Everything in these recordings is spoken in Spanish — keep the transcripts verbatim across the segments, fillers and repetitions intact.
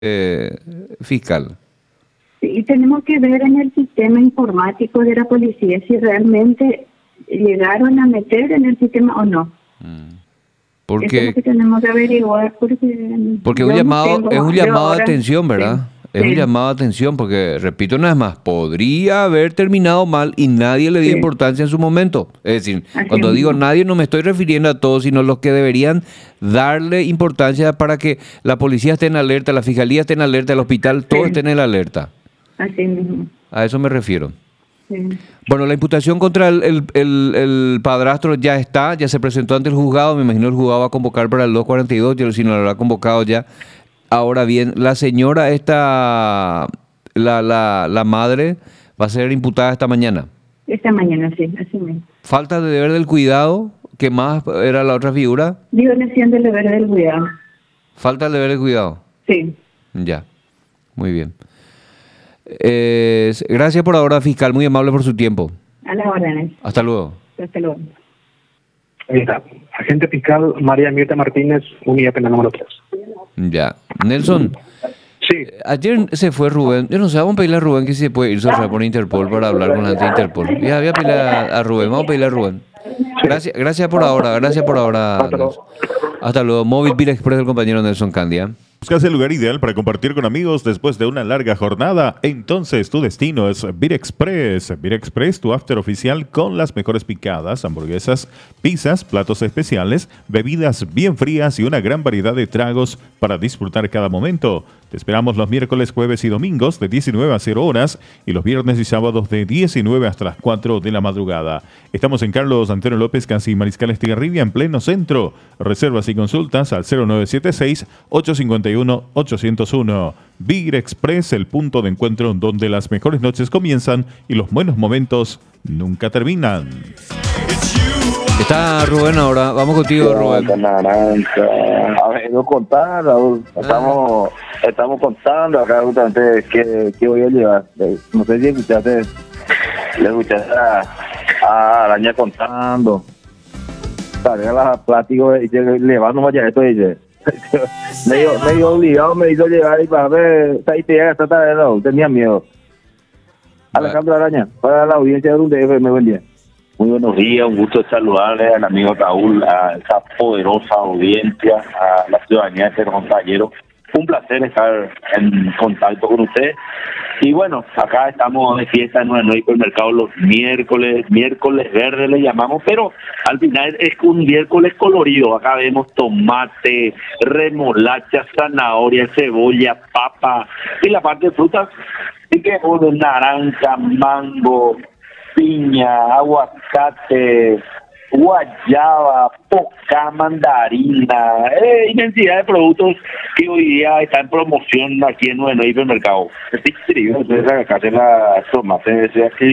eh, fiscal. Y tenemos que ver en el sistema informático de la policía si realmente llegaron a meter en el sistema o no. Mm. Eso es Porque, lo que tenemos que averiguar. Porque, porque yo un no llamado, tengo- es un yo llamado de ahora- atención, ¿verdad? Sí, Es un sí. llamado de atención porque, repito una vez más, podría haber terminado mal y nadie le dio Sí. importancia en su momento. Es decir, Así cuando digo mismo. nadie no me estoy refiriendo a todos, sino los que deberían darle importancia para que la policía esté en alerta, la fiscalía esté en alerta, el hospital, todo Sí. esté en alerta. Así mismo. A eso me refiero. Sí. Bueno, la imputación contra el, el, el, el padrastro ya está, ya se presentó ante el juzgado, me imagino el juzgado va a convocar para el dos cuarenta y dos, yo si no lo habrá convocado ya. Ahora bien, la señora esta, la, la, la madre, va a ser imputada esta mañana. Esta mañana, sí, así mismo. Falta de deber del cuidado, ¿qué más era la otra figura? Violación del deber del cuidado. Falta el deber del cuidado. Sí. Ya, muy bien. Eh, gracias por ahora, fiscal, muy amable por su tiempo. A las órdenes. Hasta luego. Hasta luego. Ahí está. Agente fiscal María Mirta Martínez, unidad penal número tres. Ya. Nelson, Sí, ayer se fue Rubén. Yo no sé, vamos a pedirle a Rubén que si se puede ir a por Interpol para hablar con la gente de Interpol. Ya voy a pedirle a, a Rubén, vamos a pedirle a Rubén. Gracias, gracias por ahora, gracias por ahora. Hasta luego. Nelson. Hasta luego. Móvil Vir Express del compañero Nelson Candia. ¿Buscas el lugar ideal para compartir con amigos después de una larga jornada? Entonces tu destino es Vir Express. Vir Express, tu after oficial con las mejores picadas, hamburguesas, pizzas, platos especiales, bebidas bien frías y una gran variedad de tragos para disfrutar cada momento. Te esperamos los miércoles, jueves y domingos de diecinueve a cero horas y los viernes y sábados de diecinueve hasta las cuatro de la madrugada. Estamos en Carlos Antonio López, casi Mariscal Estigarribia, en pleno centro. Reservas y consultas al cero nueve siete seis, ocho cinco uno, ocho cero uno. Vir Express, el punto de encuentro donde las mejores noches comienzan y los buenos momentos nunca terminan. Está Rubén ahora. Vamos contigo, Rubén. Con naranja. A ver, no contar, Raúl. Estamos, estamos contando acá justamente qué, qué voy a llevar. No sé si escuchaste, le escuchaste a, a Araña contando. Carga las plásticos y dice, le va nomás ya esto, dice. medio, medio obligado me hizo llevar y para ver esta idea esta tarde, no, tenía miedo. Alejandro Araña, para la audiencia de un D F, me buen día. Muy buenos días, un gusto saludarle al amigo Raúl, a esa poderosa audiencia, a la ciudadanía de este compañero. Un placer estar en contacto con usted. Y bueno, acá estamos de fiesta en nuestro hipermercado los miércoles, miércoles verde le llamamos, pero al final es un miércoles colorido. Acá vemos tomate, remolacha, zanahoria, cebolla, papa y la parte de frutas. Y que de naranja, mango, piña, aguacate, guayaba, poca, mandarina, eh, inmensidad de productos que hoy día están en promoción aquí en nuestro hipermercado. Es increíble, ustedes acá hacen la tomate,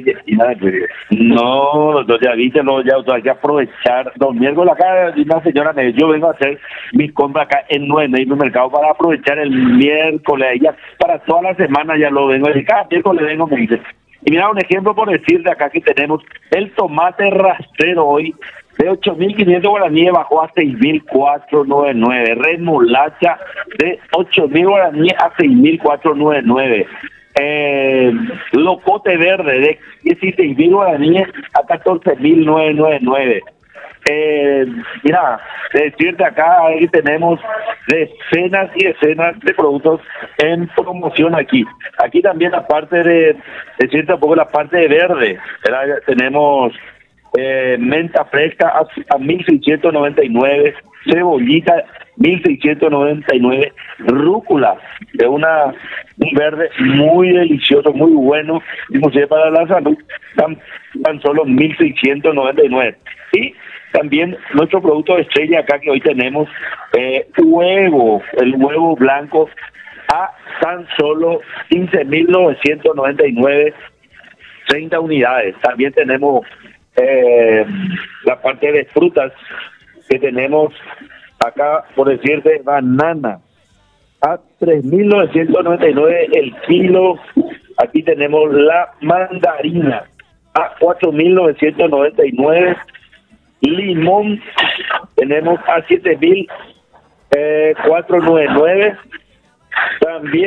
no, doctor, ya viste, no, ya hay que aprovechar. Los miércoles acá, una señora me dice, yo vengo a hacer mis compras acá en nuestro hipermercado para aprovechar el miércoles, ya para toda la semana ya lo vengo, y cada miércoles vengo, me dice. Y mira, un ejemplo por decir de acá que tenemos el tomate rastrero hoy de ocho mil quinientos guaraníes bajó a seis mil cuatrocientos noventa y nueve. Remolacha de ocho mil guaraníes a seis mil cuatrocientos noventa y nueve. Eh, locote verde de dieciséis mil guaraníes a catorce mil novecientos noventa y nueve. Eh, mira, decirte acá ahí tenemos decenas y decenas de productos en promoción aquí. Aquí también aparte de decirte un poco la parte de verde, ¿verdad? Tenemos eh, menta fresca a, a mil seiscientos noventa y nueve, cebollita mil seiscientos noventa y nueve, rúcula de una un verde muy delicioso, muy bueno, inclusive para la salud, tan, tan solo mil seiscientos noventa y nueve. Y también nuestro producto de estrella acá que hoy tenemos, eh, huevo, el huevo blanco a tan solo quince mil novecientos noventa y nueve, treinta unidades. También tenemos eh, la parte de frutas que tenemos acá, por decirte, banana a tres mil novecientos noventa y nueve el kilo. Aquí tenemos la mandarina a cuatro mil novecientos noventa y nueve. Limón tenemos a siete mil cuatrocientos noventa y nueve. También